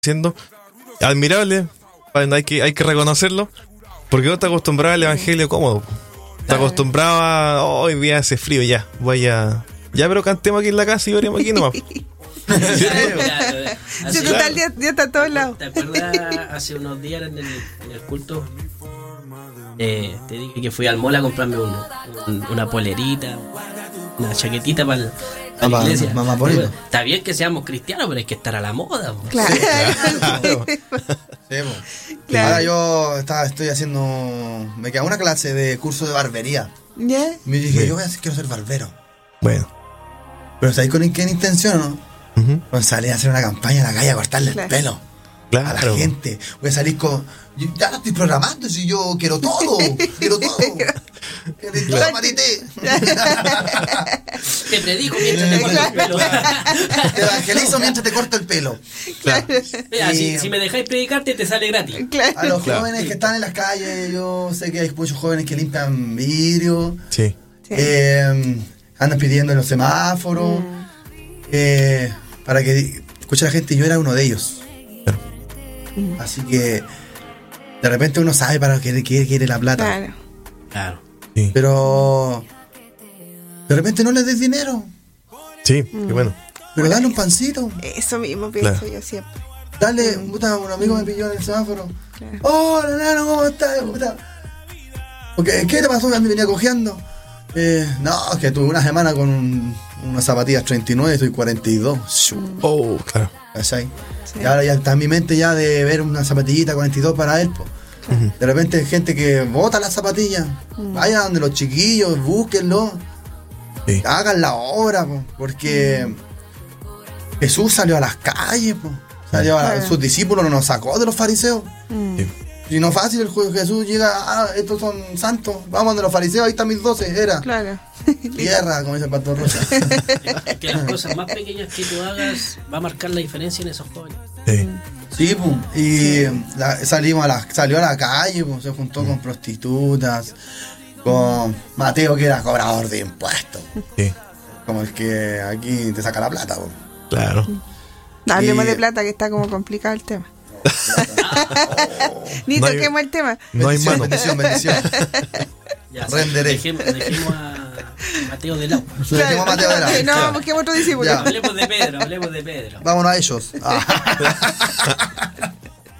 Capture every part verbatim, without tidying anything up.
haciendo, admirable, hay que, hay que reconocerlo, porque no está acostumbrado al evangelio cómodo. Está acostumbrado a, oh, hoy día hace frío, ya, voy a... Ya, pero cantemos aquí en la casa y oremos aquí nomás. Sí, total, ya, ya está a todos lados. ¿Te acuerdas hace unos días en el, en el culto? Eh, te dije que fui al mall a comprarme un, un, una polerita, una chaquetita para la iglesia. Mamá, mamá, está bien que seamos cristianos, pero hay que estar a la moda. Po. Claro. Sí, claro. Sí, claro. Ahora yo estaba, estoy haciendo, me queda una clase de curso de barbería. ¿Ya? Me dije, Sí. yo voy a, quiero ser barbero. Bueno. Pero ¿sabéis con qué intención, no? Uh-huh. Con salir a hacer una campaña en la calle a cortarle Claro. el pelo Claro. a la gente. Voy a salir con... yo ya lo estoy programando, si yo quiero todo. Quiero todo. Quiero todo, Marité. Te predico mientras te corto el pelo. Te evangelizo mientras te corto el pelo. Claro. Mira, Y- si, si me dejáis predicarte, te sale gratis. Claro. A los Claro. jóvenes que están en las calles, yo sé que hay muchos jóvenes que limpian vidrio, Sí. Sí. eh, andan pidiendo en los semáforos, Mm. eh, para que di- escuche la gente, yo era uno de ellos. Claro. Así que de repente uno sabe para qué quiere, quiere la plata, Claro. Claro. Sí. pero de repente no les des dinero, Sí, qué bueno. pero dale un pancito, Eso mismo pienso Claro. yo siempre. dale, puta, un amigo me pilló en el semáforo. Claro. Oh, nano, ¿cómo estás? Puta. Okay, ¿qué te pasó? Me venía cojeando. Eh, no, es que tuve una semana con un- unas zapatillas treinta y nueve, estoy cuarenta y dos. Shu, Oh, claro. ¿cachai? Sí. Y ahora ya está en mi mente ya de ver una zapatillita cuarenta y dos para él, po. De repente hay gente que bota las zapatillas. Vayan donde los chiquillos, búsquenlo. Sí. Hagan la obra, po, porque Jesús salió a las calles, po. Salió a Claro. sus discípulos, nos sacó de los fariseos. Mm. Sí. Y no fácil, el juez Jesús llega, ah, estos son santos, vamos de los fariseos, ahí están mis doce, era. Claro. Tierra, como dice el pastor Rosa. Es que las cosas más pequeñas que tú hagas va a marcar la diferencia en esos jóvenes. Sí. Sí, pum. Y la- salimos a la, salió a la calle, pues, se juntó con prostitutas, con Mateo, que era cobrador de impuestos. Sí. Como el que aquí te saca la plata, pues. Claro. No hablemos Y- de plata, que está como complicado el tema. Ni No hay- toquemos el tema. No hay Bendición, mano. bendición, bendición. Ya, Renderé. Dejemos, dejemos a Mateo de lado. Le decimos a Mateo de la- No, busquemos otro discípulo. Ya. Hablemos de Pedro, hablemos de Pedro. Vámonos a ellos. Ah.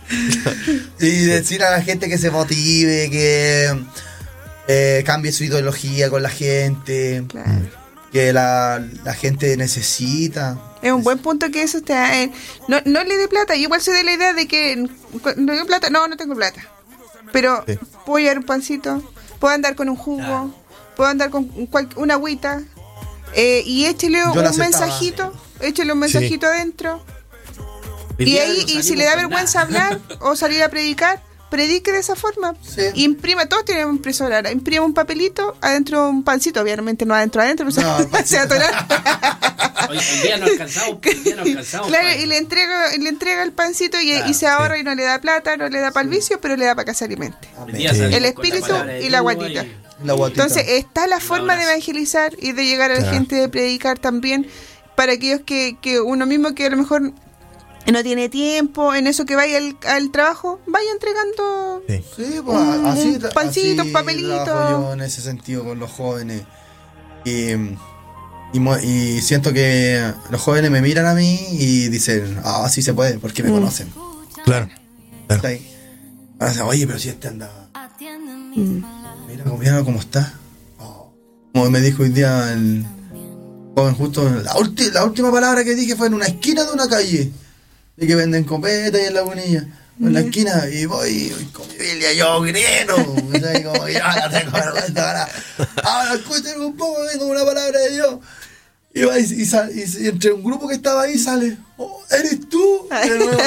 Y decir a la gente que se motive, que eh, cambie su ideología con la gente, Claro. que la, la gente necesita. Es un buen punto que eso usted eh, no, no le dé plata. Yo igual soy de la idea de que cu- no tengo plata, no, no tengo plata. Pero Sí. puedo llevar un pancito, puedo andar con un jugo, Claro. puedo andar con cual- una agüita, eh, y échele Yo un la aceptaba. mensajito, échele un mensajito adentro. Hoy Y día ahí, no y si salimos le da con vergüenza nada. hablar o salir a predicar, predique de esa forma. Sí. Imprima, todos tienen impresora ahora. Imprima un papelito, adentro un pancito, obviamente no adentro, adentro, pero No, se- el pancito. se va a atorar. Hoy, hoy día no alcanzamos, hoy día no alcanzamos. Claro, pa- y le entrega, y le entrega el pancito y, Claro, y se ahorra sí. y no le da plata, no le da para el vicio, pero le da para que se alimente. hoy día Sí. salimos El con la espíritu palabra de y la Dios guatita. La guatita. Entonces, está la forma de abrazo. evangelizar y de llegar a la Claro. gente, de predicar también, para aquellos que, que uno mismo que a lo mejor no tiene tiempo, en eso que vaya al, al trabajo, vaya entregando. Sí. Sí, pues así, Un pancito, así un papelito. trabajo yo en ese sentido con los jóvenes. Y, y, mo- y siento que los jóvenes me miran a mí y dicen, ah, sí se puede, porque me Mm. conocen. Claro. Claro. ¿Cachai? Ahora dicen, oye, pero si este anda, Mm. mira, cómo- mira cómo está. Oh. Como me dijo hoy día el joven, justo la, ulti- la última palabra que dije fue en una esquina de una calle, de que venden copeta y en la bonilla. En la esquina, y voy con mi Biblia, yo grito, ¿cachai? Como que yo no tengo vergüenza, ahora, ahora escuchen un poco, vengo una palabra de Dios. Y, va y, y, sal- y- y entre un grupo que estaba ahí sale, oh, ¿eres tú? De nuevo.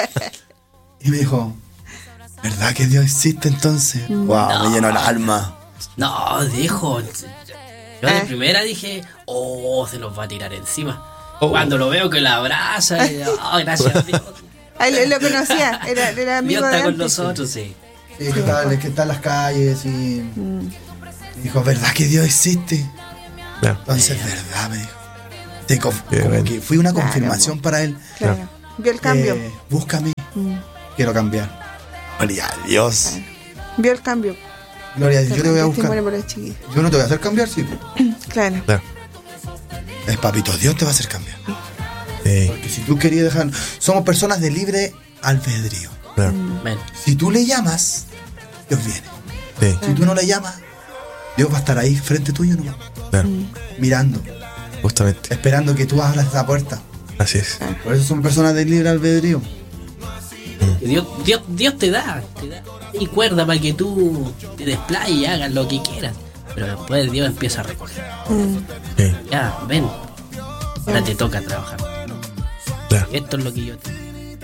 Y me dijo, ¿verdad que Dios existe entonces? Wow, me llenó el alma. No, dijo. Yo de Eh. primera dije, oh, se nos va a tirar encima. Oh. Cuando lo veo que la abraza, y, oh, gracias a Dios. Ah, lo, lo conocía, era, era amigo Dios de está con antes. nosotros, sí. Sí, que está, que está en las calles y Mm. y dijo, ¿verdad que Dios existe? Claro. Entonces, ¿verdad? Me dijo. Te conf- Qué como bueno. que fui una Claro, confirmación para él. Claro. Vio el cambio. eh, búscame, Mm. quiero cambiar. Gloria a Dios. Vio el cambio. Gloria a Dios, yo te voy a Testimonio buscar. por las chiquillas. Yo no te voy a hacer cambiar, sí. Claro. Claro. Es papito, Dios te va a hacer cambiar. Sí, Porque si tú querías dejar... Somos personas de libre albedrío. claro. Amén. Si tú le llamas, Dios viene. Sí, Si tú no le llamas, Dios va a estar ahí frente tuyo nomás, claro. mirando, Justamente. esperando que tú abras esa puerta. Así es. Por eso son personas de libre albedrío. Que Dios, Dios, Dios te da, te da y cuerda para que tú te desplayes y hagas lo que quieras. Pero después Dios empieza a recoger. Mm. Sí, Ya, ven. Ahora te toca trabajar. claro. Esto es lo que yo te...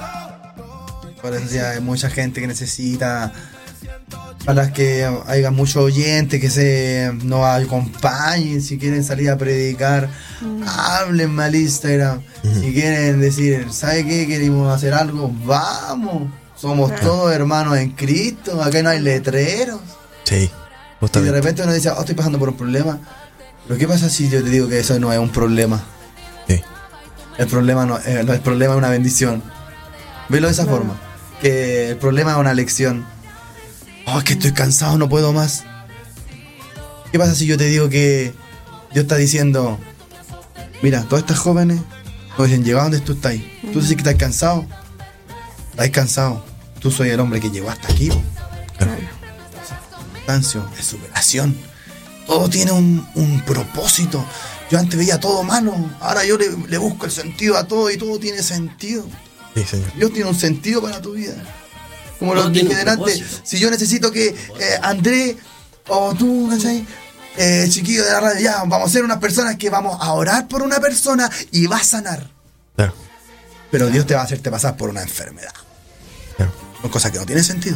Por eso ya hay mucha gente que necesita, para que haya muchos oyentes que se nos acompañen, si quieren salir a predicar, háblenme al Instagram. Si quieren decir, ¿sabe qué? Queremos hacer algo, vamos. Somos Claro. todos hermanos en Cristo, acá no hay letreros. Sí, Y de justamente. repente uno dice, oh, estoy pasando por un problema. Pero ¿qué pasa si yo te digo que eso no es un problema? Sí, El problema no, eh, no, el problema es una bendición. Velo de esa Claro. forma. Que el problema es una lección. Oh, es que estoy cansado, no puedo más. ¿Qué pasa si yo te digo que Dios está diciendo, mira, todas estas jóvenes nos dicen, llega donde tú estás. Tú dices que estás cansado. Estás cansado. Tú soy el hombre que llegó hasta aquí. Claro. Cansancio, de superación. Todo tiene un, un propósito. Yo antes veía todo malo. Ahora yo le, le busco el sentido a todo y todo tiene sentido. sí, señor. Dios tiene un sentido para tu vida. Como lo Todo dije tiene un delante, propósito. si yo necesito que eh, André o tú, ¿cachai? Eh, chiquillo de la radio, ya, vamos a ser unas personas que vamos a orar por una persona y va a sanar. Claro, Pero Dios te va a hacerte pasar por una enfermedad. claro. Son cosas que no tienen sentido.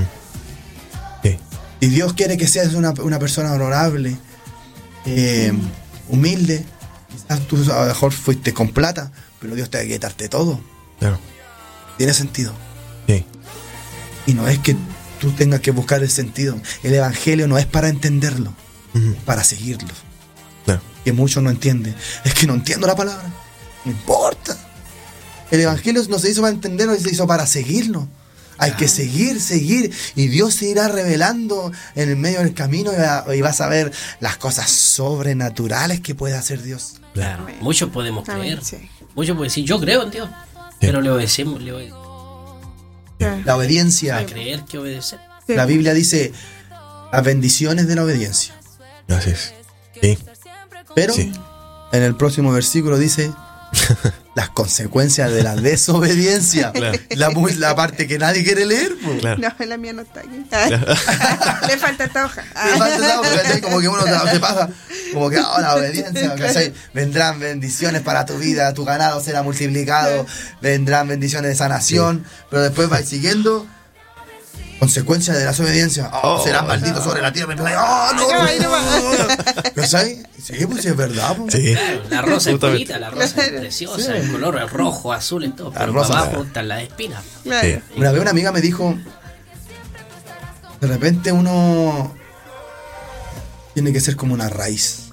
Sí, Y Dios quiere que seas una, una persona honorable, eh, humilde. Quizás tú a lo mejor fuiste con plata, pero Dios te va a quitarte todo. claro. Tiene sentido. Sí, Y no es que tú tengas que buscar el sentido. El evangelio no es para entenderlo, ujú, para seguirlo. claro. Que muchos no entienden. Es que no entiendo la palabra. No importa. El evangelio no se hizo para entenderlo, se hizo para seguirlo. Hay que seguir, seguir. Y Dios se irá revelando en el medio del camino y va- y vas a ver las cosas sobrenaturales que puede hacer Dios. Claro. Muchos podemos Amén, creer. sí. Muchos pueden decir, yo creo en Dios. Pero le obedecemos, le obedecemos. Claro. La obediencia. A creer que obedecer. Sí. La Biblia dice las bendiciones de la obediencia. Así es. Sí, Pero Sí. en el próximo versículo dice las consecuencias de la desobediencia. Claro. La, mu- la parte que nadie quiere leer. Po. claro. No, la mía no está aquí. Le falta esta hoja. Me falta esa hoja, ¿cachai? Como que uno se pasa, como que ahora la obediencia, ¿cachai? Vendrán bendiciones para tu vida, tu ganado será multiplicado, vendrán bendiciones de sanación, pero después va siguiendo consecuencias de la desobediencia. Oh, Oh, serán malditos sobre la tierra. Oh, no, Ay, no, no. ¿Cachai? Sí, pues sí, es verdad. Pues. Sí, Claro, la rosa es Justamente. bonita, la rosa es preciosa, el color es rojo, azul y todo. La Pero rosa, para abajo claro. están las espinas. Claro. Sí. Una vez una amiga me dijo, de repente uno tiene que ser como una raíz.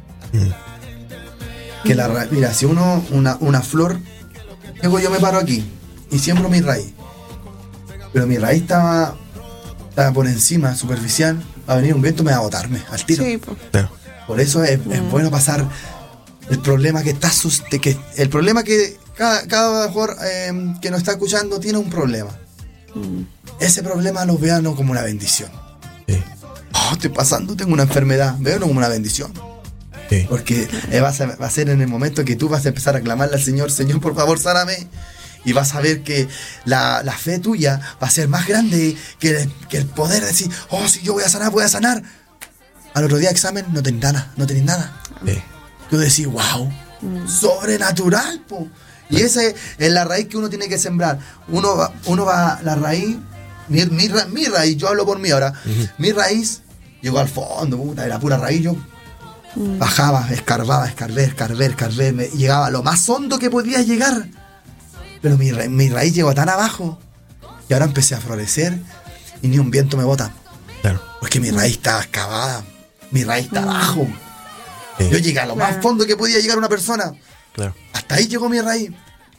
Que la ra- mira, si uno, una, una flor, luego yo me paro aquí y siembro mi raíz. Pero mi raíz estaba, estaba por encima, superficial, va a venir un viento y me va a botarme al tiro. Sí, pues. claro. Por eso es, es bueno pasar el problema que está sus- de que el problema que cada, cada mejor eh, que nos está escuchando tiene un problema. Ese problema lo vean como una bendición. Sí, Oh, estoy pasando, tengo una enfermedad, véanlo como una bendición. sí, Porque eh, va, a ser, va a ser en el momento que tú vas a empezar a clamarle al Señor, Señor, por favor, sáname. Y vas a ver que la, la fe tuya va a ser más grande que el, que el poder de decir, oh, si yo voy a sanar, voy a sanar. Al otro día examen, no tenés nada, no tenés nada. sí. Tú decís, wow, sobrenatural, po. Y esa es, es la raíz que uno tiene que sembrar. Uno va, uno va la raíz, mi, mi, ra- mi raíz, yo hablo por mí ahora, mi raíz llegó al fondo, puta, era pura raíz, yo bajaba, escarbaba, escarbé, escarbé, escarbé, me, llegaba a lo más hondo que podía llegar. Pero mi, ra- mi raíz llegó tan abajo y ahora empecé a florecer y ni un viento me bota. Claro. Porque mi raíz estaba excavada, mi raíz está abajo. Sí, Yo llegué a lo más Claro. fondo que podía llegar una persona. claro. Hasta ahí llegó mi raíz.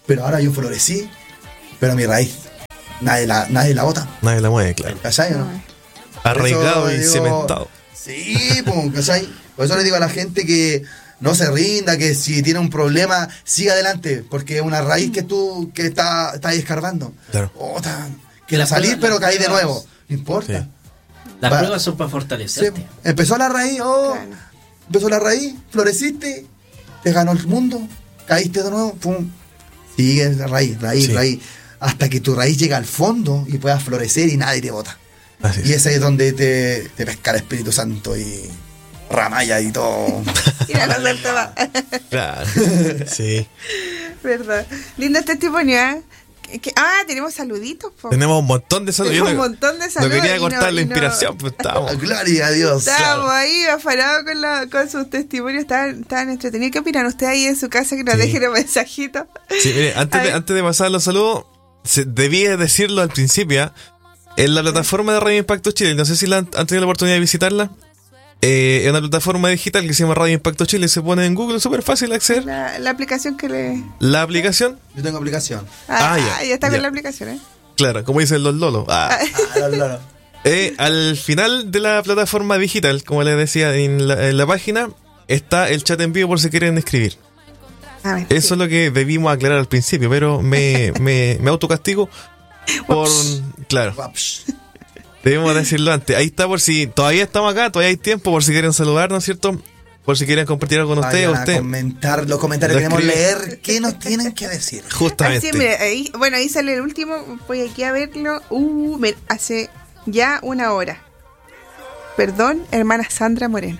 pero ahora yo florecí, pero mi raíz, nadie la, nadie la bota. Nadie la mueve, claro. ¿Cachai o no? Arraigado Por y eso cementado. Sí, pues, ¿cachai? Por eso le digo a la gente que no se rinda, que si tiene un problema, siga adelante, porque es una raíz que tú que está, está ahí escarbando. Claro. Otra, que la salir, pero caí de nuevo. No importa. Sí. Las Va- pruebas son para Sí, fortalecerte. empezó la raíz, oh, Claro. empezó la raíz, floreciste, te ganó el mundo, caíste de nuevo, pum. Sigue la raíz, raíz, Sí. raíz, hasta que tu raíz llega al fondo y puedas florecer y nadie te bota. Así es. Y ese es donde te, te pesca el Espíritu Santo y ramaya y todo. Mira, la suerte va. Claro. Sí. Verdad. Lindo testimonio, ¿eh? Que- que- ah, tenemos saluditos, po. Tenemos un montón de saludos. Tenemos Yo un montón de no saludos quería y cortar no- la y no- inspiración, pues estábamos. Gloria a Dios. Estábamos ahí afanados con, la, con sus testimonios, estaban, estaban entretenidos. ¿Qué opinan ustedes ahí en su casa? Que nos Sí. dejen un mensajito. Sí, mire, antes A de, ver. antes de pasar los saludos, se, debía decirlo al principio. ¿ah? En la plataforma de Radio Impacto Chile, no sé si la han, han tenido la oportunidad de visitarla. Eh, es una plataforma digital que se llama Radio Impacto Chile. Se pone en Google, súper fácil de acceder. La, la aplicación que le... La aplicación, Yo tengo aplicación. Ah, Ah, ya, ya, está ya. con la aplicación, ¿eh? claro, como dicen los lolos. Ah. Ah, no, no, no. Eh, al final de la plataforma digital, como les decía en la, en la página, está el chat en vivo por si quieren escribir. A ver, Eso sí. es lo que debimos aclarar al principio, pero me, me, me autocastigo por... Claro, Guaps. debemos decirlo antes. Ahí está por si todavía estamos acá, todavía hay tiempo por si quieren saludarnos, ¿cierto? Por si quieren compartir algo con ustedes, Vayan a usted. comentar los comentarios, Lo queremos escribe. leer qué nos tienen que decir. Justamente. Así, mira, ahí, bueno, ahí sale el último. Voy aquí a verlo. Uh, mira, hace ya una hora. Perdón, hermana Sandra Moreno.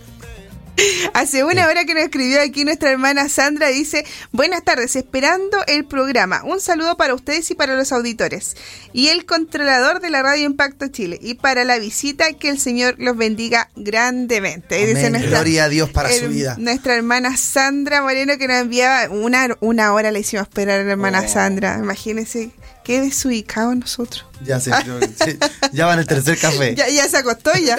Hace una hora que nos escribió aquí nuestra hermana Sandra, dice: buenas tardes, esperando el programa. Un saludo para ustedes y para los auditores. Y el controlador de la Radio Impacto Chile. Y para la visita, que el Señor los bendiga grandemente. Ahí dice Amén. nuestra, Gloria a Dios para su el- vida. nuestra hermana Sandra Moreno, que nos enviaba una, una hora, le hicimos esperar a la hermana Oh. Sandra. Imagínense qué desubicados nosotros. Ya se, sí, ya van el tercer café. Ya, ya se acostó ya.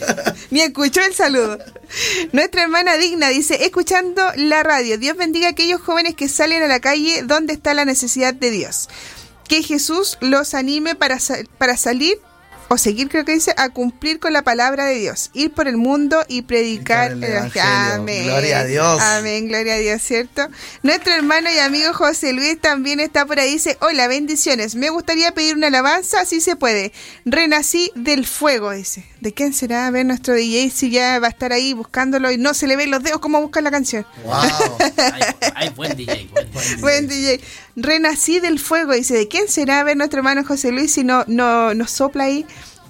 Ni escuchó el saludo. Nuestra hermana Digna dice: escuchando la radio, Dios bendiga a aquellos jóvenes que salen a la calle donde está la necesidad de Dios. Que Jesús los anime para, sa- para salir o seguir, creo que dice, a cumplir con la palabra de Dios, ir por el mundo y predicar Predicar el el evangelio. evangelio. Amén. Gloria a Dios. Amén, gloria a Dios, ¿cierto? Nuestro hermano y amigo José Luis también está por ahí, dice: hola, bendiciones, me gustaría pedir una alabanza, si se puede. Renací del fuego, dice. ¿De quién será? A ver, nuestro D J si ya va a estar ahí buscándolo y no se le ven los dedos cómo buscar la canción. Wow. Ay, ay, buen D J, buen, buen. Buen D J. Renací del fuego, dice. ¿De quién será? A ver, nuestro hermano José Luis si no, no nos sopla ahí.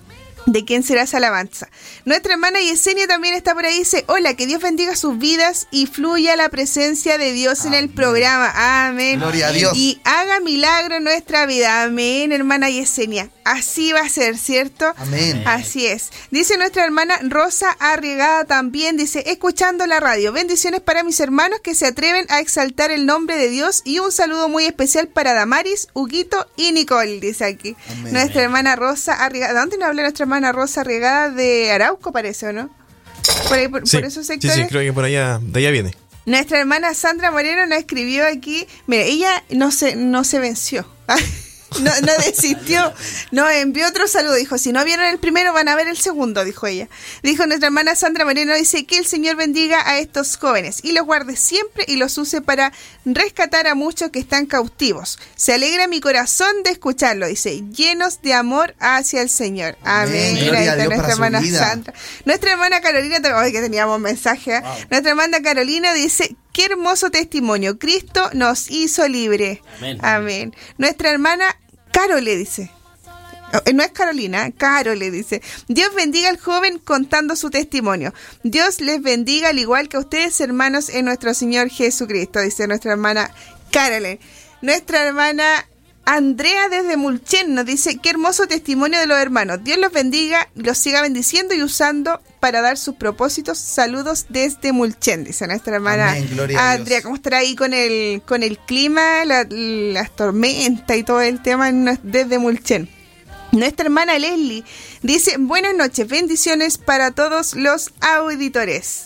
¿De quién será esa alabanza? Nuestra hermana Yesenia también está por ahí. Dice: hola, que Dios bendiga sus vidas y fluya la presencia de Dios en el Amén. programa. Amén. Gloria a Dios. Y haga milagro en nuestra vida. Amén, hermana Yesenia. Así va a ser, ¿cierto? Amén. Así es. Dice nuestra hermana Rosa Arriagada también, dice: escuchando la radio, bendiciones para mis hermanos que se atreven a exaltar el nombre de Dios y un saludo muy especial para Damaris, Huguito y Nicole, dice aquí. Amén. Nuestra hermana Rosa Arriagada. ¿De dónde nos habla nuestra hermana Rosa Arriagada? De Arauco, parece, ¿o no? Por, ahí, por, Sí, por esos sí, sectores. sí, creo que por allá, de allá viene. Nuestra hermana Sandra Moreno nos escribió aquí. Mira, ella no se, no se venció. No, no desistió. Nos envió otro saludo. Dijo: si no vieron el primero, van a ver el segundo, dijo ella. Dijo nuestra hermana Sandra Moreno, dice: que el Señor bendiga a estos jóvenes y los guarde siempre y los use para rescatar a muchos que están cautivos. Se alegra mi corazón de escucharlo, dice, llenos de amor hacia el Señor. Amén. Amén. Gloria Ahí a está Dios nuestra para su hermana vida. Sandra. Nuestra hermana Carolina, ay, que teníamos mensaje, ¿eh? Wow. Nuestra hermana Carolina dice: qué hermoso testimonio, Cristo nos hizo libre. Amén. Amén. Nuestra hermana Caro le dice, eh, no es Carolina, Caro le dice: Dios bendiga al joven contando su testimonio. Dios les bendiga al igual que a ustedes, hermanos, en nuestro Señor Jesucristo, dice nuestra hermana Carolyn. Nuestra hermana Andrea desde Mulchen nos dice: qué hermoso testimonio de los hermanos. Dios los bendiga, los siga bendiciendo y usando para dar sus propósitos. Saludos desde Mulchen, dice nuestra hermana Amén, gloria a Dios. Andrea. ¿Cómo estará ahí con el con el clima, la- las tormentas y todo el tema en- desde Mulchen? Nuestra hermana Leslie dice: buenas noches, bendiciones para todos los auditores.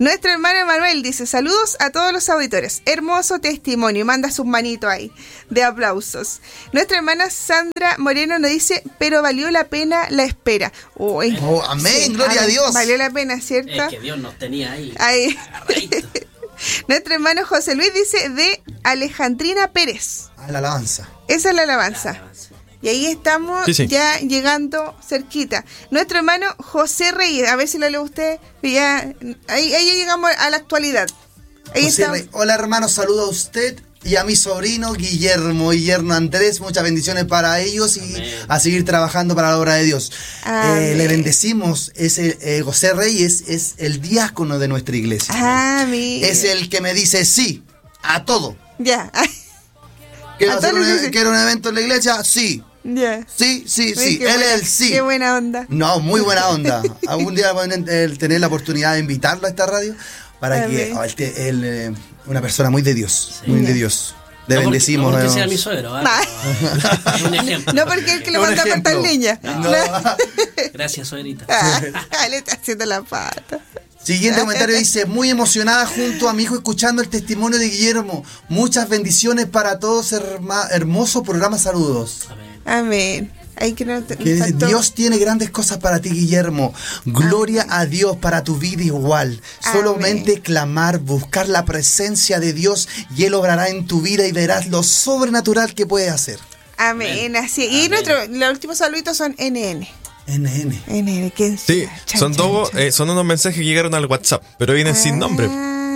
Nuestro hermano Manuel dice, saludos a todos los auditores. Hermoso testimonio. Y manda sus manitos ahí de aplausos. Nuestra hermana Sandra Moreno nos dice, pero valió la pena la espera. Uy, Oh, amén, sí, gloria a amén. Dios. Valió la pena, ¿cierto? Es que Dios nos tenía ahí. Ahí. agarradito. Nuestro hermano José Luis dice, de Alejandrina Pérez. A la alabanza. Esa es la alabanza. Y ahí estamos Sí, sí. ya llegando cerquita. Nuestro hermano José Reyes, a ver si lo lee usted. Ya, ahí, ahí ya llegamos a la actualidad. Ahí José estamos. Rey. Hola hermano, saludo a usted y a mi sobrino Guillermo y yerno Andrés. Muchas bendiciones para ellos y Amén. a seguir trabajando para la obra de Dios. Amén. Eh, le bendecimos. Es el, eh, José Reyes es el diácono de nuestra iglesia. Ah, mira. Es el que me dice sí a todo. Ya. ¿Quiero, A hacer todo un, le dice. ¿Quiero un evento en la iglesia? Sí. Ya. Sí, sí, Uy, sí. qué Él buena- es el sí. Qué buena onda. No, muy buena onda. Algún día van a eh, tener la oportunidad de invitarlo a esta radio para que Amén. oh, él, te- él, eh, una persona muy de Dios, Sí. muy Ya. de Dios. Le No porque- bendecimos. No porque hermanos. sea mi suegro, ¿ah? Ah. Es un ejemplo. No porque es el que le Un manda a cortar ejemplo. leña. No. Gracias, suegrita. Ah, le está haciendo la pata. Siguiente comentario dice, muy emocionada junto a mi hijo escuchando el testimonio de Guillermo. Muchas bendiciones para todos, herma- hermoso programa, saludos. Amén. Amén. Ahí que no te Que dice, faltó. Dios tiene grandes cosas para ti, Guillermo. Gloria a Dios para tu vida igual. Solamente Amén. clamar, buscar la presencia de Dios y Él obrará en tu vida y verás lo sobrenatural que puede hacer. Amén, así. Y Amén. nuestro, los últimos saluditos son N N. N N. N N, ¿quién Sí, sea? Chan, son chan, dos, chan. eh, son unos mensajes que llegaron al WhatsApp, pero vienen sin nombre.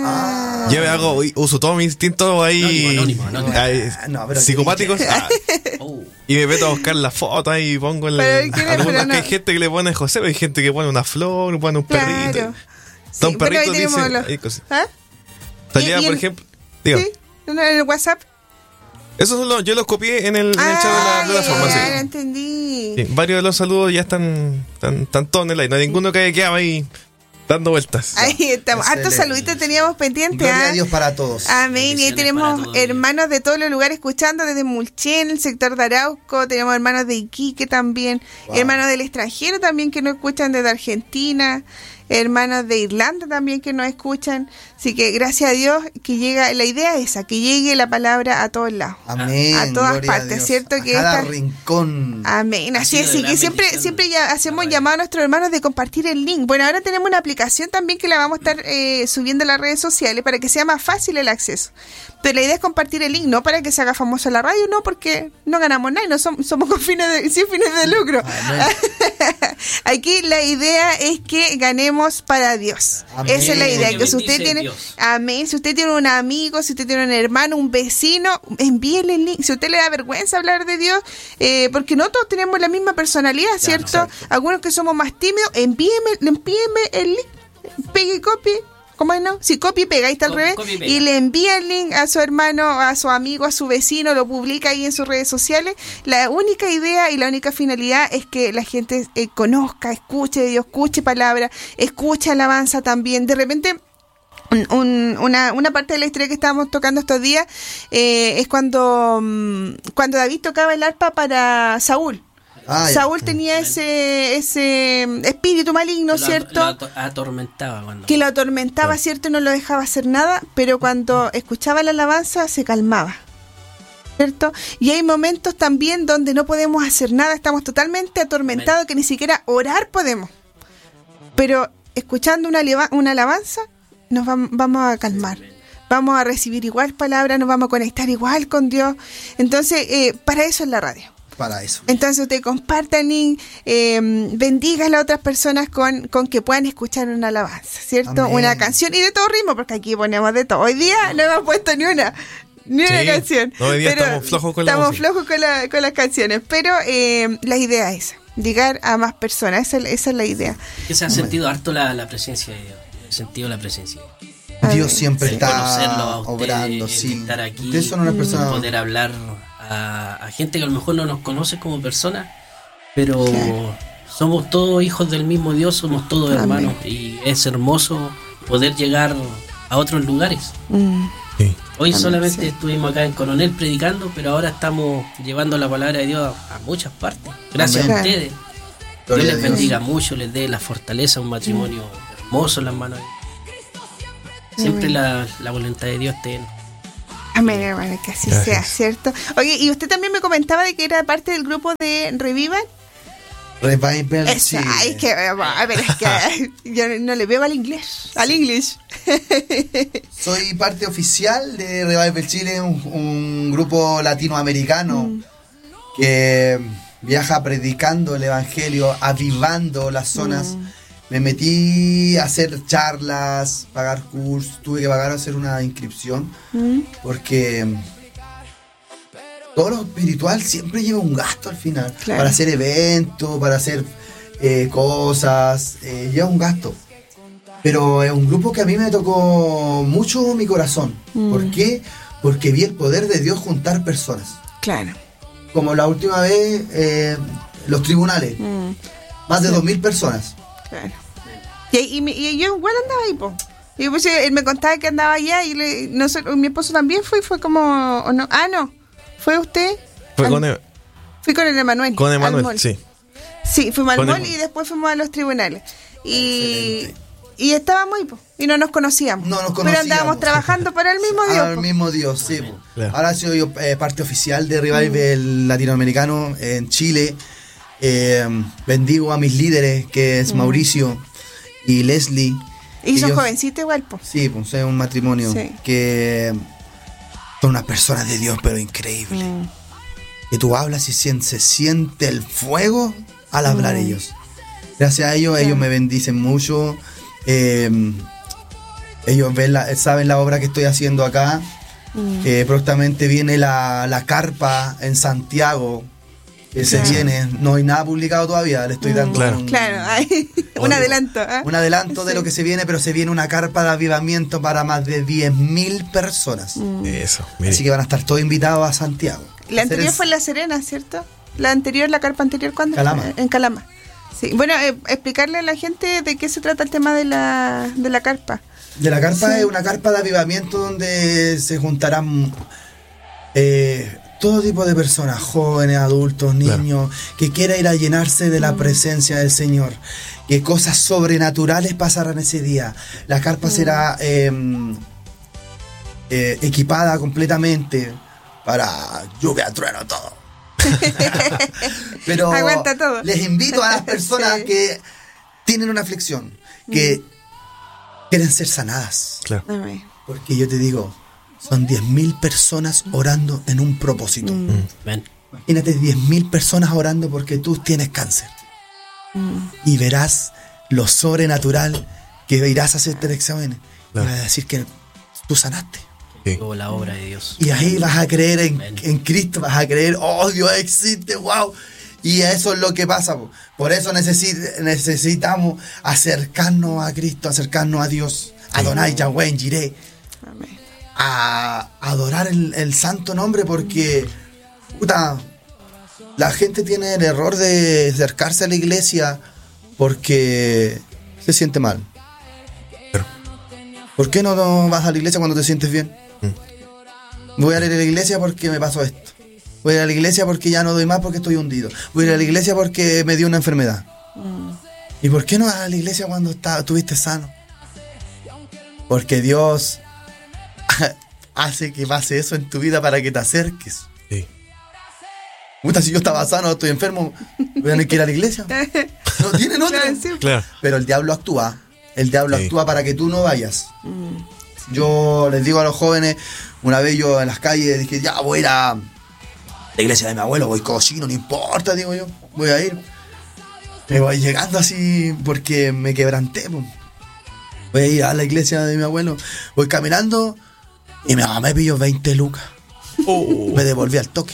Ah. Yo me hago, uso todo mi instinto ahí, Anónimo, anónimo, anónimo. ahí, Ah, no, pero psicopáticos, ah, Oh. y me meto a buscar la foto ahí y pongo el, Pero, ¿quién es? algunas Pero que no. hay gente que le pone José, pero hay gente que pone una flor, pone un perrito. Claro. Está un Sí, bueno, ahí perrito, dice, tenemos los- hay cosas. ¿Ah? Salía, Y- y por el- ejemplo, diga, Sí, en el WhatsApp. esos son los, yo los copié en el, en el chat de la Ah, plataforma, ya, sí. ya, entendí. Sí, varios de los saludos ya están, están, están todos en el aire. No hay ninguno que haya quedado ahí dando vueltas. Ahí estamos. Hartos Excelente. saluditos teníamos pendientes. Gloria ¿ah? a Dios para todos. Amén. Y ahí Bendiciones tenemos para todos. hermanos de todos los lugares escuchando, desde Mulchen, el sector de Arauco, tenemos hermanos de Iquique también, Wow. hermanos del extranjero también que nos escuchan desde Argentina, hermanos de Irlanda también que nos escuchan. Así que gracias a Dios que llega, la idea es esa, que llegue la palabra a todos lados. Amén. A todas gloria partes, Dios. ¿cierto? A Que cada esta- rincón. Amén, Ha así sido es, de sí, gran que siempre, bendición siempre ya hacemos la llamado a nuestros hermanos de compartir el link. Bueno, ahora tenemos una aplicación también que la vamos a estar eh, subiendo a las redes sociales para que sea más fácil el acceso. Pero la idea es compartir el link, no para que se haga famoso la radio, no, porque no ganamos nada y no somos, somos con fines de, sin fines de lucro. Aquí la idea es que ganemos para Dios. Amén. Esa es la idea, Que que si usted bendice tiene, Dios. amén, si usted tiene un amigo, si usted tiene un hermano, un vecino, envíele el link. Si a usted le da vergüenza hablar de Dios, eh, porque no todos tenemos la misma personalidad, ¿cierto? exacto. Algunos que somos más tímidos, envíeme, envíeme el link, pegue y copie. ¿Cómo es, no? Si copia y pega, ahí está al Copy- revés. copy y pega. Y le envía el link a su hermano, a su amigo, a su vecino, lo publica ahí en sus redes sociales. La única idea y la única finalidad es que la gente eh, conozca, escuche de Dios, escuche palabra, escuche alabanza también. De repente, un- un- una, una parte de la historia que estábamos tocando estos días eh, es cuando, mm, cuando David tocaba el arpa para Saúl. Ah, ya. Saúl tenía ese, ese espíritu maligno, Lo- ¿cierto? Lo ato- atormentaba cuando. Que lo atormentaba, ¿cierto? Y no lo dejaba hacer nada, pero cuando escuchaba la alabanza se calmaba, ¿cierto? Y hay momentos también donde no podemos hacer nada, estamos totalmente atormentados, que ni siquiera orar podemos. Pero escuchando una, aleva- una alabanza, nos vam- vamos a calmar. Vamos a recibir igual palabras, nos vamos a conectar igual con Dios. Entonces, eh, para eso es la radio. Para eso. Entonces usted comparta el link, eh, bendiga a las otras personas con, con que puedan escuchar una alabanza, ¿cierto? Amén. Una canción y de todo ritmo, porque aquí ponemos de todo. Hoy día no hemos puesto ni una, ni una Sí. canción. No, hoy día Pero estamos flojos con la Estamos música. flojos con, la- con las canciones, pero eh, la idea es esa, llegar a más personas, esa, es- esa es la idea. Que se ha sentido harto la, la presencia de Dios. He sentido la presencia de Dios. Amén. Dios siempre Sí, está conocerlo a ustedes, obrando, el sí. estar aquí, Ustedes son una persona. poder hablar a, a gente que a lo mejor no nos conoce como personas, pero Claro. somos todos hijos del mismo Dios, somos todos Amén. hermanos y es hermoso poder llegar a otros lugares. Mm. Sí. Hoy Amén, solamente sí. estuvimos acá en Coronel predicando, pero ahora estamos llevando la palabra de Dios a, a muchas partes. Gracias Amén. a ustedes. Gloria Dios a les Dios. bendiga mucho, les dé la fortaleza, un matrimonio hermoso en las manos de Dios. siempre la, la voluntad de Dios te... Amén, hermano, que así Gracias. sea, ¿cierto? Oye, y usted también me comentaba de que era parte del grupo de Revival. Revival Eso, Chile. ay, que, a ver, es que yo no le veo al inglés, al inglés. Soy parte oficial de Revival Chile, un, un grupo latinoamericano Mm. que viaja predicando el evangelio, avivando las zonas. Mm. Me metí a hacer charlas, pagar cursos, tuve que pagar a hacer una inscripción Mm. porque todo lo espiritual siempre lleva un gasto al final. Claro. Para hacer eventos, para hacer eh, cosas, eh, lleva un gasto. Pero es un grupo que a mí me tocó mucho mi corazón. Mm. ¿Por qué? Porque vi el poder de Dios juntar personas. Claro. Como la última vez, eh, los tribunales, Mm. más de dos mil personas. Claro. Y, y, mi- y yo igual andaba ahí, po. Y pues, él me contaba que andaba allá y le, no sé, mi esposo también fue y fue como... ¿o no? Ah, no. ¿Fue usted? Fue Al- con, E- Fui con el Emanuel. con al Emanuel, mall. sí. Sí, fuimos al Con mall Emanuel. y después fuimos a los tribunales. Y, Excelente. y estábamos ahí, po, y no nos conocíamos. No nos Pero conocíamos. andábamos trabajando para el mismo Dios. Al po. mismo Dios, sí. po. Claro. Ahora soy yo eh, parte oficial de Revival latinoamericano en Chile. Eh, bendigo a mis líderes, que es Mauricio y Leslie. Y son Ellos- jovencitos igual, po. Sí, pues es un matrimonio Sí. que son unas personas de Dios, pero increíbles. Mm. Que tú hablas y sien- se siente el fuego al hablar Mm. ellos. Gracias a ellos, Claro. ellos me bendicen mucho. Eh, ellos ven la- saben la obra que estoy haciendo acá. Mm. Eh, prontamente viene la, la carpa en Santiago. Que se Claro. viene. No hay nada publicado todavía. Le estoy dando Claro. un, Claro, ay, un Obvio. adelanto. ¿ah? un adelanto de Sí. lo que se viene, pero se viene una carpa de avivamiento para más de diez mil personas. Mm. Eso, mire. Así que van a estar todos invitados a Santiago. La Hacer anterior es- fue en La Serena, ¿cierto? La anterior, la carpa anterior, ¿cuándo? Calama. fue? En Calama. Sí. Bueno, eh, explicarle a la gente de qué se trata el tema de la, de la carpa. De la carpa Sí. es una carpa de avivamiento donde se juntarán eh, todo tipo de personas, jóvenes, adultos, niños, que quiera ir a llenarse de la presencia del Señor. Que cosas sobrenaturales pasarán ese día. La carpa será eh, eh, equipada completamente para lluvia, trueno, todo. Pero Aguanta todo. les invito a las personas Sí. que tienen una aflicción, que quieren ser sanadas. Claro. Amén. Porque yo te digo, son diez mil personas orando en un propósito. Ven. Imagínate diez mil personas orando porque tú tienes cáncer. Y verás lo sobrenatural que irás a hacerte el examen. Claro. Y vas a decir que tú sanaste. Sí. O la obra de Dios. Y ahí vas a creer en, Amén. en Cristo, vas a creer, oh, Dios existe, wow. Y eso es lo que pasa. po. Por eso necesi- necesitamos acercarnos a Cristo, acercarnos a Dios, a Adonai, Yahweh, Jireh, Amén. a adorar el, el santo nombre, porque puta, la gente tiene el error de acercarse a la iglesia porque se siente mal. Claro. ¿Por qué no, no vas a la iglesia cuando te sientes bien? Voy a ir a la iglesia porque me pasó esto. Voy a ir a la iglesia porque ya no doy más porque estoy hundido. Voy a ir a la iglesia porque me dio una enfermedad. ¿Y por qué no vas a la iglesia cuando está- estuviste sano? Porque Dios hace que pase eso en tu vida para que te acerques. Sí. Puta, si yo estaba sano, estoy enfermo, voy a tener que ir a la iglesia. No tienen otra. Claro, sí. Claro. Pero el diablo actúa. El diablo Sí. actúa para que tú no vayas. Yo les digo a los jóvenes, una vez yo en las calles dije, ya voy a ir a la iglesia de mi abuelo, voy cochino, no importa, digo yo, voy a ir. Me voy llegando así porque me quebranté. Po. Voy a ir a la iglesia de mi abuelo, voy caminando y mi mamá me pilló veinte lucas. Oh. Me devolví al toque.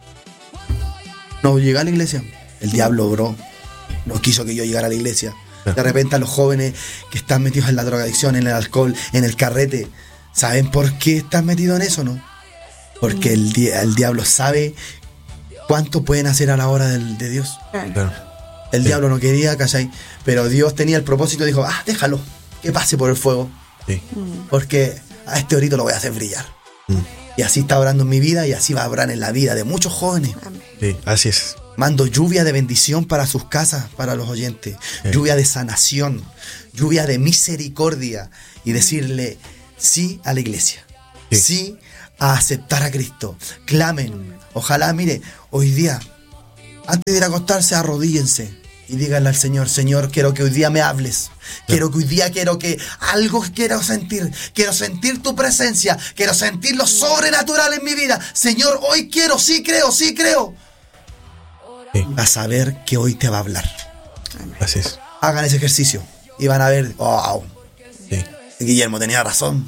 No llegué a la iglesia. El diablo obró. No quiso que yo llegara a la iglesia. De repente a los jóvenes que están metidos en la drogadicción, en el alcohol, en el carrete, ¿saben por qué están metidos en eso, no? Porque el, di- el diablo sabe cuánto pueden hacer a la hora del- de Dios. Claro. Claro. El Sí. diablo no quería, ¿cachai? Pero Dios tenía el propósito y dijo, ah, déjalo, que pase por el fuego. Sí. Porque a este orito lo voy a hacer brillar. Mm. Y así está obrando en mi vida y así va a obrar en la vida de muchos jóvenes. Amén. Sí, así es. Mando lluvia de bendición para sus casas, para los oyentes. Sí. Lluvia de sanación, lluvia de misericordia. Y decirle, sí a la iglesia, Sí. sí a aceptar a Cristo. Clamen. Ojalá, mire, hoy día, antes de ir a acostarse, arrodíllense y díganle al Señor: Señor, quiero que hoy día me hables. Quiero que hoy día, quiero que algo quiero sentir. Quiero sentir tu presencia. Quiero sentir lo sobrenatural en mi vida. Señor, hoy quiero, sí creo, sí creo. Sí. A saber que hoy te va a hablar. Así es. Hagan ese ejercicio y van a ver, wow, Sí. Guillermo tenía razón.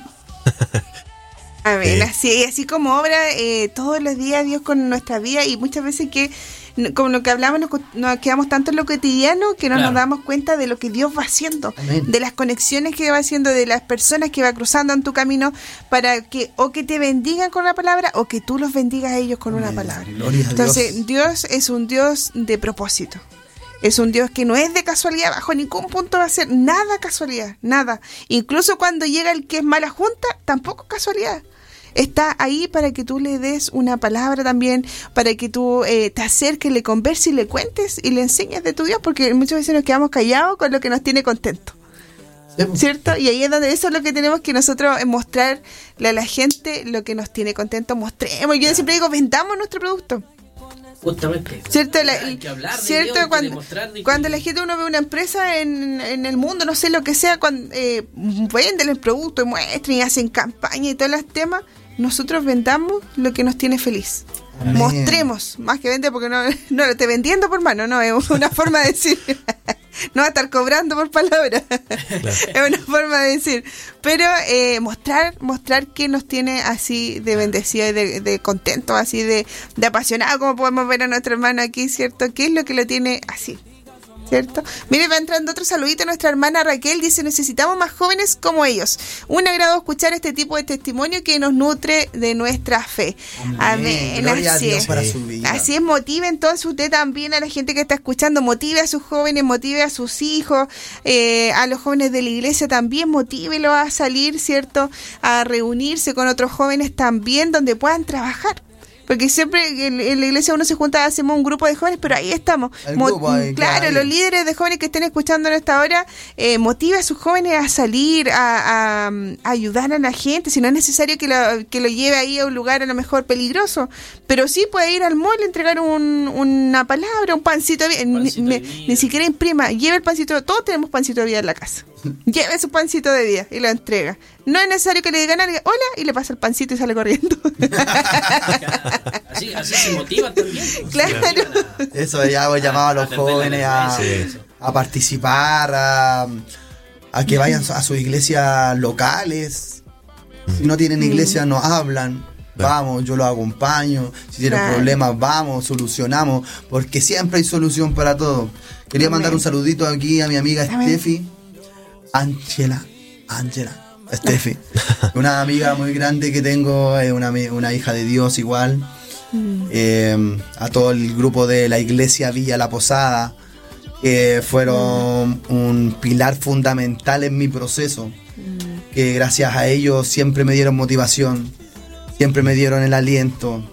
Amén. Sí. Así, así como obra eh, todos los días Dios con nuestra vida, y muchas veces que, como lo que hablamos, nos, nos quedamos tanto en lo cotidiano que no Claro. nos damos cuenta de lo que Dios va haciendo, Amén. de las conexiones que va haciendo, de las personas que va cruzando en tu camino, para que o que te bendigan con la palabra o que tú los bendigas a ellos con una Amén. palabra. Gloria a Entonces, Dios. Dios es un Dios de propósito. Es un Dios que no es de casualidad, bajo ningún punto va a ser nada casualidad, nada. Incluso cuando llega el que es mala junta, tampoco es casualidad. Está ahí para que tú le des una palabra también, para que tú eh, te acerques, le converses y le cuentes y le enseñes de tu Dios, porque muchas veces nos quedamos callados con lo que nos tiene contentos, Sí, pues. ¿cierto? Y ahí es donde eso es lo que tenemos que nosotros eh, mostrarle a la gente, lo que nos tiene contentos, mostremos. Yo siempre digo, vendamos nuestro producto. Justamente. ¿Cierto? La- Hay que hablar de ¿cierto? Dios, hay que Cuando, demostrar de que- cuando la gente, uno ve una empresa en, en el mundo, no sé lo que sea, cuando eh, venden el producto y muestran y hacen campaña y todos los temas, nosotros vendamos lo que nos tiene feliz. Amén. Mostremos, más que vender, porque no, no lo estoy vendiendo por mano, no, es una forma de decir. No va a estar cobrando por palabra. Es una forma de decir. Pero eh, mostrar mostrar que nos tiene así de bendecido y de, de contento, así de, de apasionado, como podemos ver a nuestro hermano aquí, ¿cierto? ¿Qué es lo que lo tiene así? ¿Cierto? Mire, va entrando otro saludito. Nuestra hermana Raquel dice: necesitamos más jóvenes como ellos. Un agrado escuchar este tipo de testimonio que nos nutre de nuestra fe. Amén. Gloria a Así Dios es. para su vida. Así es, motive entonces usted también a la gente que está escuchando, motive a sus jóvenes, motive a sus hijos, eh, a los jóvenes de la iglesia también, motívelo a salir, ¿cierto? A reunirse con otros jóvenes también donde puedan trabajar. Porque siempre en, en la iglesia uno se junta, hacemos un grupo de jóvenes, pero ahí estamos. El Mo- grupo ahí, claro, claro. los líderes de jóvenes que estén escuchando en esta hora, eh, motiva a sus jóvenes a salir, a, a- a ayudar a la gente. Si no es necesario que lo, que lo lleve ahí a un lugar a lo mejor peligroso, pero sí puede ir al mall, entregar un, una palabra, un pancito de vida. Ni, Pancito de ni- vida. ni siquiera imprima, lleve el pancito, todos tenemos pancito de vida en la casa. Lleve su pancito de vida y lo entrega. No es necesario que le digan a alguien hola y le pasa el pancito y sale corriendo. Así, así se motiva también. Claro. Eso ya voy llamado a los perder la jóvenes a, vergüenza. a participar, a, a que vayan a sus iglesias locales. Si no tienen iglesia, nos hablan. Vamos, yo los acompaño. Si tienen Claro. problemas, vamos, solucionamos. Porque siempre hay solución para todo. Quería Amén. mandar un saludito aquí a mi amiga Amén. Steffi. Ángela. Ángela. Steffi. Una amiga muy grande que tengo, eh, una, ami- una hija de Dios igual. Eh, a todo el grupo de la iglesia Villa La Posada, que fueron un pilar fundamental en mi proceso, que gracias a ellos siempre me dieron motivación, siempre me dieron el aliento.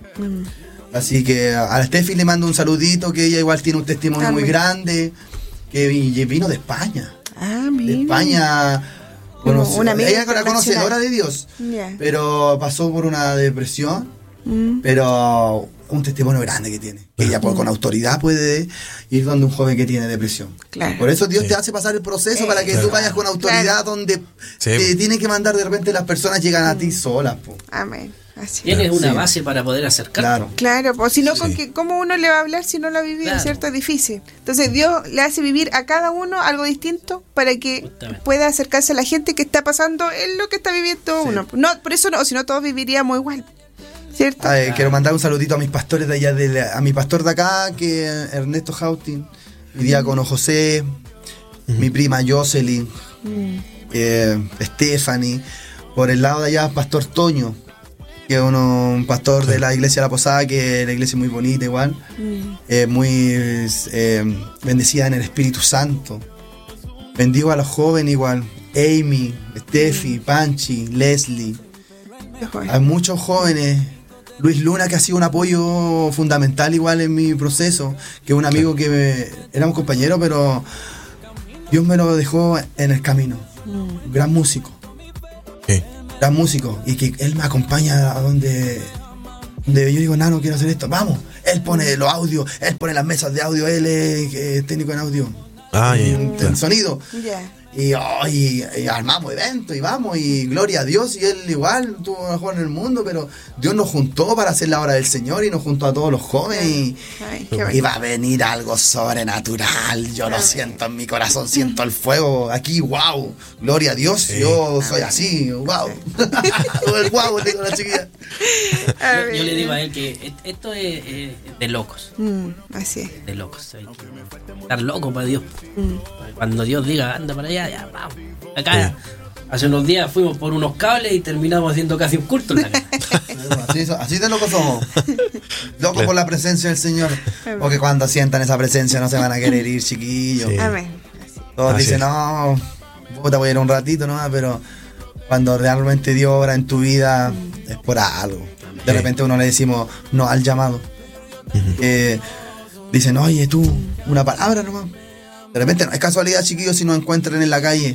Así que a la Steffi le mando un saludito, que ella igual tiene un testimonio Amén. muy grande, que vi- vino de España. Ah, De mira. España. Como conoce- una amiga ella es una internacional. conocedora de Dios, Ya. pero pasó por una depresión, Mm. pero un testimonio grande que tiene. Que ella por- con autoridad puede ir donde un joven que tiene depresión. Claro. Por eso Dios Sí. te hace pasar el proceso Eh, para que Claro. tú vayas con autoridad Claro. donde Sí. te tiene que mandar. De repente las personas llegan a ti solas. Po. Amén. Así. Tienes una Sí. base para poder acercarte. Claro. Claro, pues si no, Sí. con que, ¿cómo uno le va a hablar si no lo ha vivido? Claro. ¿Cierto? Es difícil. Entonces Dios le hace vivir a cada uno algo distinto para que Justamente. pueda acercarse a la gente que está pasando en lo que está viviendo Sí. uno. No, por eso no, si no todos viviríamos igual. ¿Cierto? Ah, eh, quiero mandar un saludito a mis pastores de allá, de la- a mi pastor de acá, que es Ernesto Hautin, mi diácono José, mi prima Jocelyn, eh, Stephanie. Por el lado de allá, pastor Toño, que es uno, un pastor de la iglesia de La Posada, que la iglesia es muy bonita igual, eh, muy eh, bendecida en el Espíritu Santo. Bendigo a los jóvenes igual, Amy, Steffi, Panchi, Leslie. Hay muchos jóvenes. Luis Luna, que ha sido un apoyo fundamental igual en mi proceso, que es un amigo que me, éramos compañeros, pero Dios me lo dejó en el camino. Un gran músico. Sí. Gran músico. Y que él me acompaña a donde, donde yo digo, Nano, quiero hacer esto. Vamos. Él pone los audios, él pone las mesas de audio, él es eh, técnico en audio. Ah, ya, ya, en, claro. en sonido. Ya. Y, oh, y, y armamos eventos y vamos, y gloria a Dios, y él igual tuvo mejor en el mundo, pero Dios nos juntó para hacer la obra del Señor y nos juntó a todos los jóvenes y, Ay, qué y bonito. va a venir algo sobrenatural. Yo lo siento en mi corazón, siento el fuego aquí, wow, gloria a Dios, Sí. yo soy así, wow. El wow, digo la chiquilla. A Yo, yo le ver. digo a él que et- esto es, es de locos. Mm, así es. De locos. Hay que estar loco para Dios. Mm. Cuando Dios diga, anda para allá, ya, vamos. Acá, hace unos días fuimos por unos cables y terminamos haciendo casi un culto en la casa. Así, so- así de locos somos. Locos por la presencia del Señor. Porque cuando sientan esa presencia no se van a querer ir, chiquillos. Sí. Amén. Así. Todos Así dicen, es. no, puta, voy a ir un ratito nomás, pero cuando realmente Dios obra en tu vida es por algo. De Sí. repente uno le decimos no al llamado. Eh, dicen, oye, tú, una palabra nomás. De repente no es casualidad, chiquillos, si nos encuentran en la calle.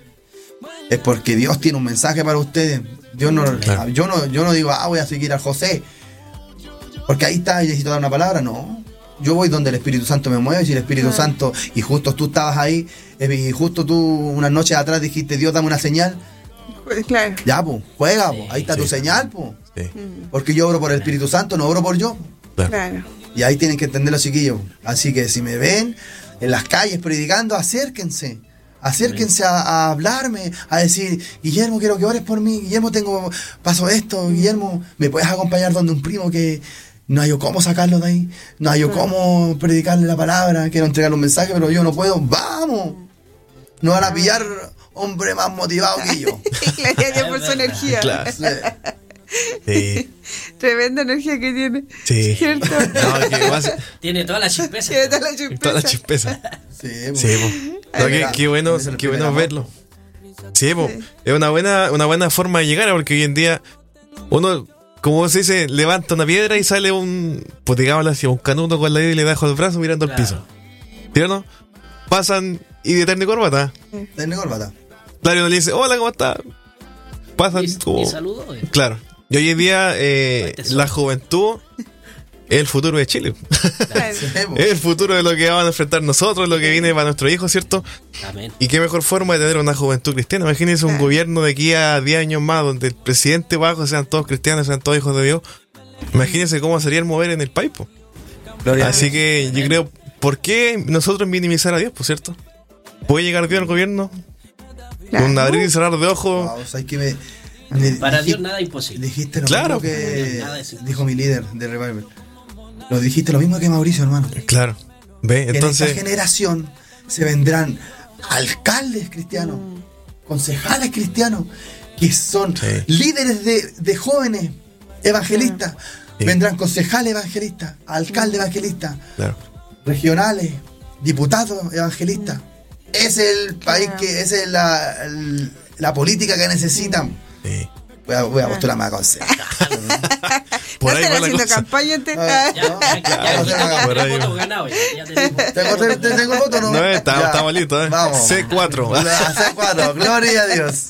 Es porque Dios tiene un mensaje para ustedes. Dios no, Claro. yo no, yo no digo, ah, voy a seguir a José. Porque ahí está y necesito dar una palabra. No. Yo voy donde el Espíritu Santo me mueve. Si el Espíritu Ah. Santo, y justo tú estabas ahí, eh, y justo tú unas noches atrás dijiste, Dios, dame una señal. Pues, claro. Ya, pues, juega, pues. Ahí está Sí. tu señal, pues. Sí, Porque yo obro por el Espíritu Santo, no obro por yo. claro. Claro. Y ahí tienen que entender los chiquillos. Así que si me ven en las calles predicando, acérquense. Acérquense a, a hablarme, a decir, Guillermo, quiero que ores por mí. Guillermo, tengo, paso esto. Guillermo, ¿me puedes acompañar donde un primo que no hay cómo sacarlo de ahí? No hay cómo predicarle la palabra. Quiero entregarle un mensaje, pero yo no puedo. ¡Vamos! No van a pillar hombre más motivado que yo. Gloria a Dios por su energía. Claro. Sí. Sí, Tremenda energía que tiene. sí. ¿Cierto? No, que más- Tiene toda la chispeza. Tiene toda la chispeza. toda la chispeza. Sí, pues. Sí, po. No, qué, qué bueno, Ese es el qué primer bueno amor. verlo. Sí, po. Sí. Es una buena, una buena forma de llegar, porque hoy en día uno, como se dice, levanta una piedra y sale un, pues digámoslo así, un canuto con la vida y le deja el brazo mirando al Claro. piso. ¿Sí o no? Pasan y de eterno y corbata. Tiene corbata. Claro, y uno le dice, hola, ¿cómo estás? Pasan Y, como... y saludó. eh. Claro. Y hoy en día eh, Fuerte la sol. juventud es el futuro de Chile. Claro. Sí, pues. Es el futuro de lo que vamos a enfrentar nosotros, lo que viene para nuestros hijos, ¿cierto? Amén. Y qué mejor forma de tener una juventud cristiana. Imagínense un Claro. gobierno de aquí a diez años más, donde el presidente bajo sean todos cristianos, sean todos hijos de Dios. Imagínense cómo sería el mover en el país, po. Gloria a Así Dios. que yo creo, ¿por qué nosotros minimizar a Dios, por cierto? ¿Puede llegar Dios al gobierno? Claro. Un abrir y cerrar de ojos. Wow, ¿sabes qué me, me Para dijiste- Dios nada es imposible. Dijiste lo Claro. mismo que Nada es imposible. dijo mi líder de Revival. Lo dijiste lo mismo que Mauricio, hermano. Claro. ¿Ve? En esta Entonces, generación se vendrán alcaldes cristianos, concejales cristianos, que son Sí. líderes de, de jóvenes evangelistas. Sí. Vendrán concejales evangelistas, alcaldes evangelistas, claro. regionales, diputados evangelistas. Es el país Claro. que, esa es la, el- la política que necesitan. Sí. Voy a, voy a postularme a concejal. Por no ahí están va la haciendo cosa. campaña antes. Ah, Ya, ya, ya, Claro, ya, claro, ya por ahí tenemos va. votos ganados, ya, ya tenemos. ¿Tengo, te- te- tengo el voto, no? No, está- Ya. estamos listos, ¿eh? Vamos. C cuatro. La C cuatro, gloria a Dios.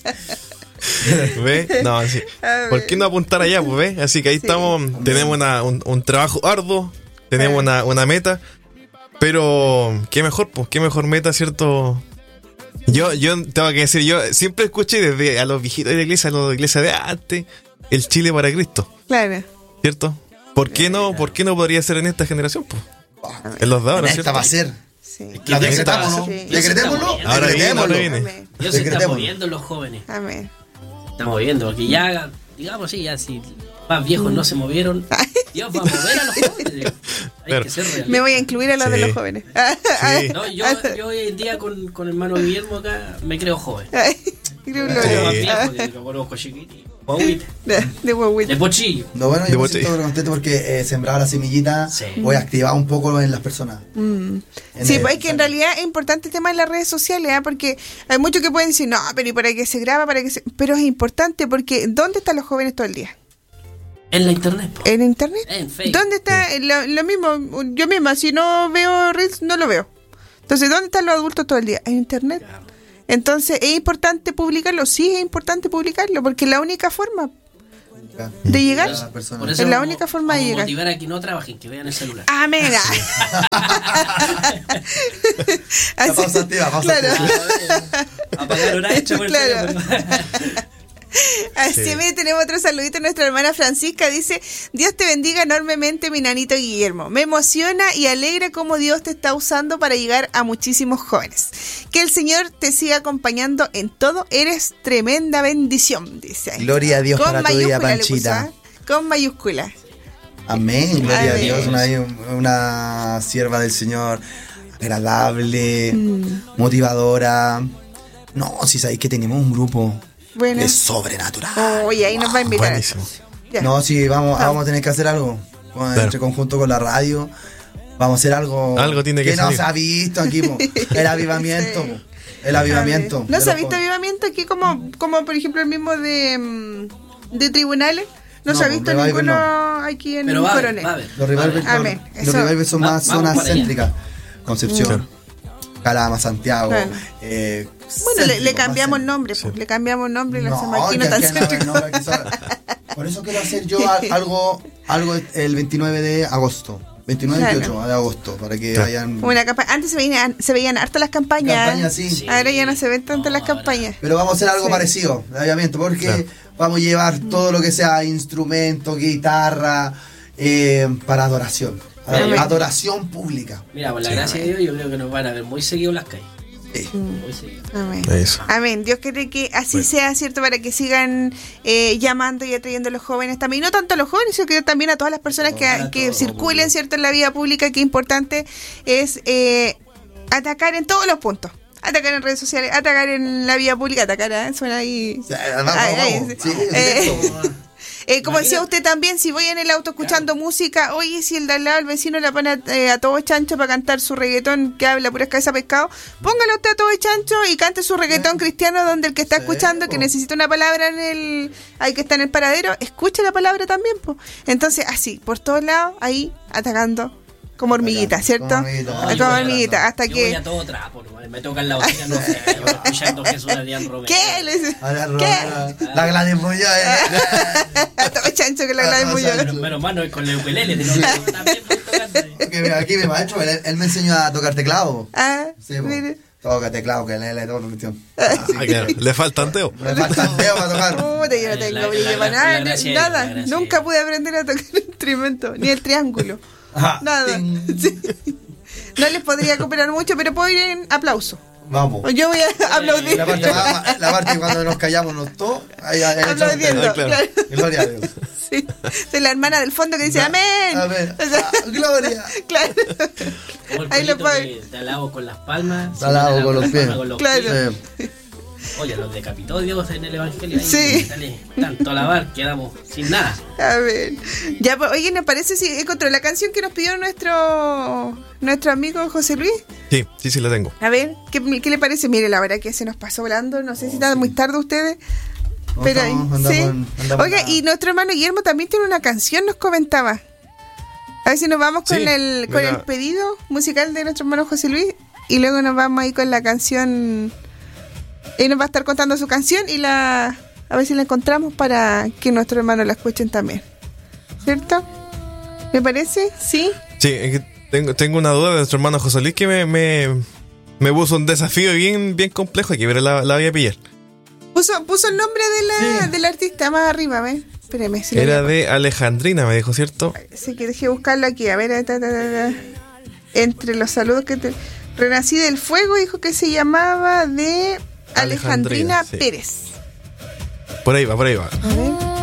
¿Ve? No, sí. A ¿Por ver. qué no apuntar allá, pues, ve? Así que ahí Sí. estamos, tenemos una- un, un trabajo arduo, tenemos Ah. una, una meta, pero qué mejor, pues, qué mejor meta, ¿cierto? Yo, yo tengo que decir, yo siempre escuché desde a los viejitos de la iglesia, a los de la iglesia de antes, el Chile para Cristo, Claro. ¿cierto? ¿Por qué no, por qué no podría ser en esta generación, pues? En los de ahora, Esta ¿cierto? va a ser. Sí. La Dios se decretamos, está- ¿no? Sí. Decretémoslo. Ahora viene, Decretémoslo. ahora viene. Amén. Dios se está Decretémoslo. moviendo en los jóvenes. Amén. Estamos viendo, porque ya, digamos así, ya si más viejos no se movieron, Dios va a mover a los jóvenes. digo. Hay Claro. que ser realistas. Me voy a incluir a los de Sí. los jóvenes. Sí. No, yo, yo hoy en día con, con el hermano Guillermo acá me creo joven. Creo Me que creo lo- más Sí. viejo, que lo conozco chiquitito. Guaguita. De, de guaguita. De pochillo. No, bueno, De yo me botella. siento contento porque he sembrado la semillita, Sí. voy a activar un poco en las personas. Mm. En Sí, el- pues es que en realidad es importante el tema de las redes sociales, ¿ah? Porque hay muchos que pueden decir, no, pero ¿y para qué se graba? para qué se... Pero es importante porque ¿dónde están los jóvenes todo el día? En la internet, po. ¿En internet? En Facebook. ¿Dónde está lo, lo mismo? Yo misma, si no veo Reels, no lo veo. Entonces, ¿dónde están los adultos todo el día? En internet. Entonces, ¿es importante publicarlo? Sí, es importante publicarlo, porque es la única forma de llegar. La persona. Por Es eso la vamos- única forma de vamos a llegar. motivar a que no trabajen, que vean el celular. Amén. La Así- pausa activa, pausa claro. activa. Apagar hora hecha por el Claro. teléfono. Así Sí. me tenemos otro saludito a nuestra hermana Francisca. Dice: Dios te bendiga enormemente, mi nanito Guillermo. Me emociona y alegra cómo Dios te está usando para llegar a muchísimos jóvenes. Que el Señor te siga acompañando en todo. Eres tremenda bendición, dice ahí. Gloria a Dios Con para tu vida, mayúscula le puso, Panchita. ¿ah? Con mayúscula. Amén, gloria Amén. a Dios. Una, una sierva del Señor, agradable, Mm. motivadora. No, si sabéis que tenemos un grupo Bueno. que es sobrenatural. Oye, ahí nos va a invitar. Buenísimo. Ya. No, sí, vamos, Vamos. vamos a tener que hacer algo. Con- Claro. Entre conjunto con la radio. Vamos a hacer algo. Algo tiene que no salir. se ha visto aquí, po. El avivamiento. Sí. po. El avivamiento. ¿No de se ha los visto jóvenes. avivamiento aquí como, como por ejemplo el mismo de, mm, de tribunales? No, No, se ha pues, visto revival ninguno no. aquí en Pero va a haber, Coronel. va a haber. Los revivals, Va a haber. Amén. los, Eso- los revivals son Va- más vamos zonas para allá. céntricas. Concepción, Calama, Santiago. Claro. eh, Bueno, le, le céntrico, cambiamos más nombre, pues, le cambiamos nombre y lo hacemos No, aquí, que no tan aquí no, céntrico. no, que son- por eso quiero hacer yo al- algo algo el veintinueve de agosto. veintinueve y Claro. veintiocho de agosto, para que Claro. vayan. Una campa- Antes se veían, se veían hartas las campañas. Campañas, sí. Sí. Ahora ya no se ven tantas No, las ahora- campañas. Pero vamos a hacer algo Sí. parecido, de avivamiento, porque Claro. vamos a llevar todo lo que sea instrumento, guitarra, eh, para adoración. Amén. Adoración pública. Mira, por la Sí. gracia de Dios, yo creo que nos van a ver muy seguido las calles. Sí. Muy seguido. Amén. Eso. Amén. Dios quiere que así Bueno. sea, ¿cierto? Para que sigan eh, llamando y atrayendo a los jóvenes también. Y no tanto a los jóvenes, sino que también a todas las personas que, Para que todos, circulen, porque- ¿cierto? En la vida pública, que importante es eh, atacar en todos los puntos. Atacar en redes sociales, atacar en la vida pública, atacar, ¿eh? Suena ahí. Sí, vamos, Ay, ay, vamos. sí. Sí, Eh, directo. Eh, como decía Imagínate. usted también, si voy en el auto escuchando música, oye, si el de al lado, el vecino le pone a, eh, a todo chancho para cantar su reggaetón que habla pura cabeza pescado, póngale usted a todo chancho y cante su reggaetón cristiano, donde el que está Sí, escuchando, que po. necesita una palabra en el, ahí que está en el paradero, escuche la palabra también, pues. Entonces, así, por todos lados, ahí, atacando como hormiguita, Como ¿cierto? hormiguita. Ah, No, yo como voy a- hormiguita, hasta yo que... voy a todo trapo, ¿no? Me tocan la bocina, no sé, yo voy escuchando Jesús Adrián Romero. ¿Qué? Le dice, A la, ¿Qué? la, la Gladys Muñoz, eh. A todo chancho que la Ah, Gladys no, Muñoz. o sea, Pero menos mal no es con el ukelele, te lo también estoy tocando. Porque mira, aquí mi maestro, él, él me enseñó a tocar teclado. Ah, Sí, po. mire. Toca teclado, que le todo la cuestión. Ah, claro. Le falta anteo. Me falta el dedo para tocar. Puta, yo no La- tengo la- brillo la- para la nada, gracia de Dios, nada. la gracia Nunca de pude aprender a tocar el instrumento, ni el triángulo. Ajá. Nada. Ting. Sí. No les podría cooperar mucho, pero puedo ir en aplauso. Vamos. Yo voy a aplaudir. La parte, más- la parte cuando nos callamos nos todos, ahí, ahí, ahí Aplaudiendo, echamos claro. claro. el- Gloria a Dios. Sí. Soy la hermana del fondo que dice amén. Amén. O sea, Ah, gloria. claro. Como el Ahí lo pollito puedo- que te alabo con las palmas. Te alabo sí, te con los pies. palmas, con los Claro. pies. Sí. Oye, los decapitó Dios en el Evangelio. Ahí, Sí. Dale, tanto alabar, quedamos sin nada. A ver. Ya, pues, oye, ¿nos parece si encontró la canción que nos pidió nuestro nuestro amigo José Luis? Sí, sí, sí, la tengo. A ver, ¿qué, qué le parece? Mire, la verdad que se nos pasó volando. No sé si está muy tarde ustedes. No, Pero estamos- sí. andamos en- andamos Oiga, en- y nuestro hermano Guillermo también tiene una canción, nos comentaba. A ver si nos vamos con Sí, el con mira. el pedido musical de nuestro hermano José Luis y luego nos vamos ahí con la canción. Él nos va a estar contando su canción y la a ver si la encontramos para que nuestro hermano la escuchen también. ¿Cierto? ¿Me parece? ¿Sí? Sí, es que tengo, tengo una duda de nuestro hermano José Luis que me, me, me puso un desafío bien, bien complejo, aquí, pero la, la voy a pillar. Puso, puso el nombre de la, Sí. del artista más arriba, ¿ves? Espéreme. Si lo Era voy a- de Alejandrina, me dijo, ¿cierto? Sí, que dejé buscarlo aquí. A ver, ta, ta, ta, ta. Entre los saludos que te... Renací del Fuego dijo que se llamaba de Alejandrina, Alejandrina, sí. Pérez. Por ahí va, por ahí va. A ver.